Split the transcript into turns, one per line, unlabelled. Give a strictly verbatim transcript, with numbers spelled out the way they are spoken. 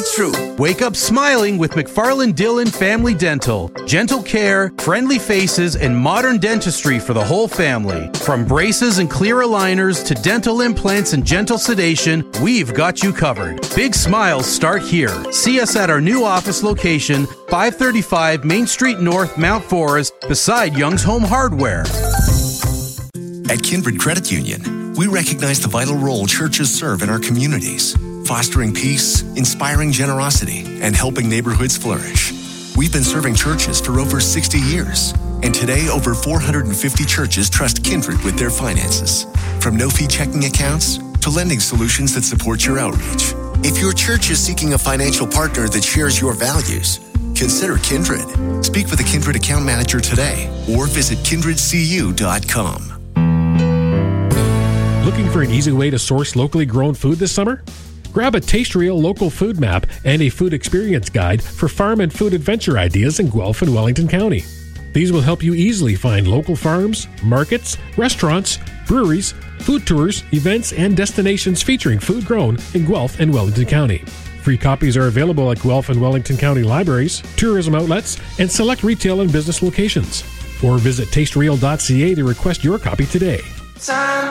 true.
Wake up smiling with McFarland Dillon Family Dental. Gentle care, friendly faces, and modern dentistry for the whole family. From braces and clear aligners to dental implants and gentle sedation, we've got you covered. Big smiles start here. See us at our new office location, five thirty-five Main Street North, Mount Forest, beside Young's Home Hardware.
At Kindred Credit Union, we recognize the vital role churches serve in our communities, fostering peace, inspiring generosity, and helping neighborhoods flourish. We've been serving churches for over sixty years, and today over four hundred fifty churches trust Kindred with their finances. From no-fee checking accounts to lending solutions that support your outreach.
If your church is seeking a financial partner that shares your values, consider Kindred.
Speak with a Kindred account manager today or visit kindred c u dot com.
Looking for an easy way to source locally grown food this summer? Grab a Taste Real local food map and a food experience guide for farm and food adventure ideas in Guelph and Wellington County. These will help you easily find local farms, markets, restaurants, breweries, food tours, events, and destinations featuring food grown in Guelph and Wellington County. Free copies are available at Guelph and Wellington County libraries, tourism outlets, and select retail and business locations. Or visit taste real dot c a to request your copy today.